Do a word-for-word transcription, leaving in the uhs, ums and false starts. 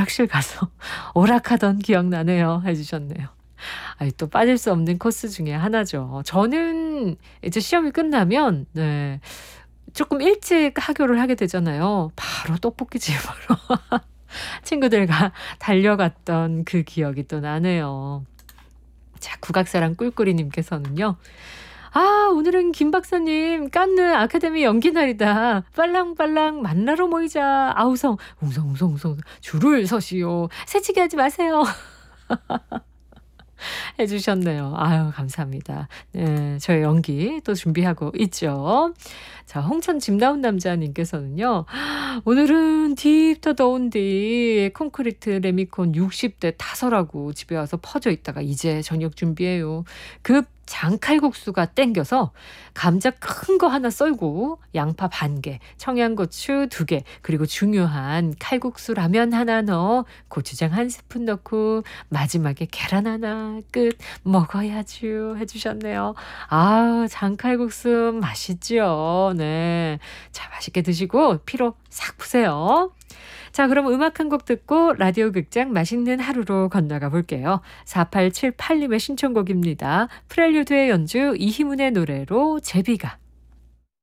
오락실 가서 오락하던 기억나네요 해주셨네요. 아이, 또 빠질 수 없는 코스 중에 하나죠. 저는 이제 시험이 끝나면 네, 조금 일찍 하교를 하게 되잖아요. 바로 떡볶이 집으로 친구들과 달려갔던 그 기억이 또 나네요. 자, 국악사랑 꿀꿀이님께서는요. 아, 오늘은 김 박사님 깐느 아카데미 연기 날이다. 빨랑빨랑 만나러 모이자. 아우성 웅성웅성웅성 줄을 서시오. 새치기 하지 마세요. 해주셨네요. 아유, 감사합니다. 네, 저의 연기 또 준비하고 있죠. 자, 홍천 집 나온 남자님께서는요. 오늘은 딥더 더운디 콘크리트 레미콘 육십 대 타설하고 집에 와서 퍼져 있다가 이제 저녁 준비해요. 급 장칼국수가 땡겨서 감자 큰 거 하나 썰고 양파 반 개, 청양고추 두 개, 그리고 중요한 칼국수 라면 하나 넣어 고추장 한 스푼 넣고 마지막에 계란 하나 끝 먹어야죠 해주셨네요. 아, 장칼국수 맛있죠. 네, 자, 맛있게 드시고 피로 싹 푸세요. 자, 그럼 음악 한 곡 듣고 라디오 극장 맛있는 하루로 건너가 볼게요. 사팔칠팔님의 신청곡입니다. 프렐류드의 연주 이희문의 노래로 제비가.